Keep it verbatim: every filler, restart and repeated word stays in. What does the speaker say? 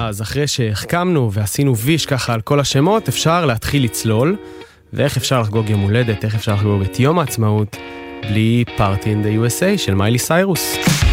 אז אחרי שהחכמנו ועשינו ויש ככה על כל השמות, אפשר להתחיל לצלול, ואיך אפשר לחגוג יום הולדת, איך אפשר לחגוג את יום העצמאות, בלי Party in the יו אס איי של מיילי סיירוס.